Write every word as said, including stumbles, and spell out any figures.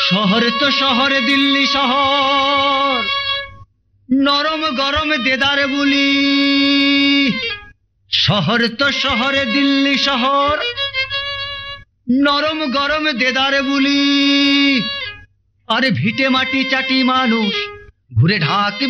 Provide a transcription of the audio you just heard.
শহর তো শহরে দিল্লি শহর, নরম গরম দেদার বুলি। শহর তো শহরে দিল্লি শহর, নরম গরম দেদার বুলি। আর ভিটে মাটি চাটি মানুষ ঘুরে ঢাক